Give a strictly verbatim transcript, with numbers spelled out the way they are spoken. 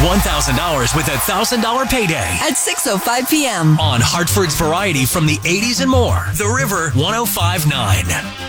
one thousand dollars with a one thousand dollars payday. At six oh five p.m. On Hartford's Variety from the eighties and more. The River one oh five point nine.